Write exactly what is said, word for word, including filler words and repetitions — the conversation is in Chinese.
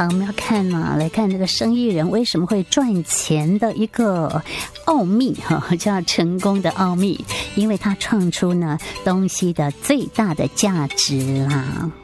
好，我们要看嘛，来看这个生意人为什么会赚钱的一个奥秘哈，叫成功的奥秘，因为他创出呢东西的最大的价值啦。